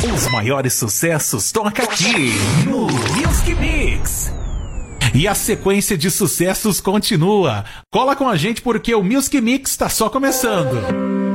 Os maiores sucessos tocam aqui no Music Mix. E a sequência de sucessos continua. Cola com a gente porque o Music Mix está só começando.